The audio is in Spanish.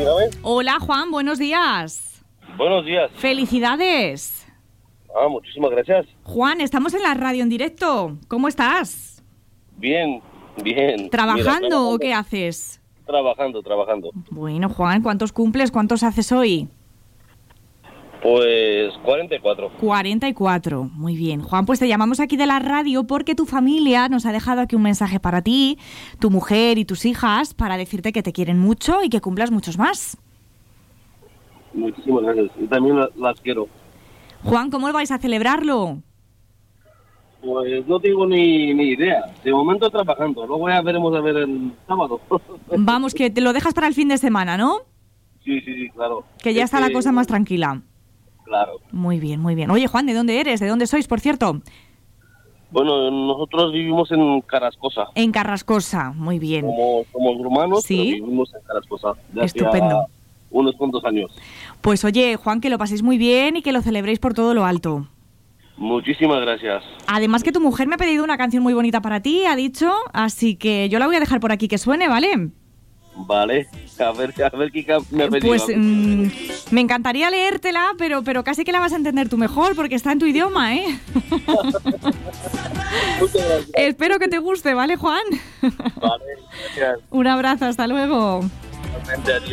dígame. Hola, Juan, buenos días. Buenos días. ¡Felicidades! Muchísimas gracias. Juan, estamos en la radio en directo. ¿Cómo estás? Bien. ¿Trabajando o qué haces? Trabajando. Bueno, Juan, ¿cuántos cumples? ¿Cuántos haces hoy? Pues 44. 44, muy bien. Juan, pues te llamamos aquí de la radio porque tu familia nos ha dejado aquí un mensaje para ti, tu mujer y tus hijas, para decirte que te quieren mucho y que cumplas muchos más. Muchísimas gracias. Y también las quiero. Juan, ¿cómo vais a celebrarlo? Pues no tengo ni idea. De momento trabajando. Luego ya veremos a ver el sábado. Vamos, que te lo dejas para el fin de semana, ¿no? Sí, claro. Que ya está la cosa más tranquila. Claro. Muy bien. Oye, Juan, ¿de dónde eres? ¿De dónde sois, por cierto? Bueno, nosotros vivimos en Carrascosa. En Carrascosa, muy bien. Somos rumanos, ¿Sí? pero vivimos en Carrascosa. Estupendo. Unos cuantos años. Pues oye, Juan, que lo paséis muy bien y que lo celebréis por todo lo alto. Muchísimas gracias. Además que tu mujer me ha pedido una canción muy bonita para ti, ha dicho, así que yo la voy a dejar por aquí que suene, ¿vale? Vale, a ver qué me ha pedido. Pues me encantaría leértela, pero casi que la vas a entender tú mejor porque está en tu idioma, ¿eh? Muchas gracias. Espero que te guste, ¿vale, Juan? Vale, gracias. Un abrazo, hasta luego. Igualmente, adiós.